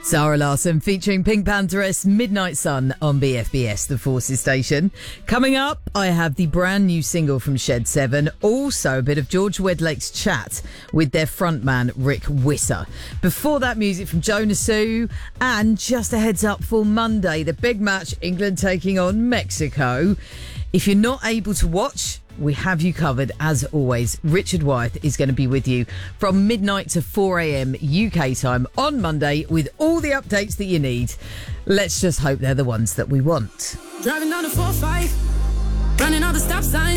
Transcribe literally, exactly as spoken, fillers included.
Zara Larsson featuring Pink Pantheress, Midnight Sun on B F B S, the Forces station. Coming up, I have the brand new single from Shed seven, also a bit of George Wedlake's chat with their frontman Rick Wisser. Before that, music from Jonah Sue, and just a heads up for Monday, the big match, England taking on Mexico. If you're not able to watch, we have you covered as always. Richard Wyeth is going to be with you from midnight to four a.m. U K time on Monday with all the updates that you need. Let's just hope they're the ones that we want. Driving down the four five, running all the stop signs.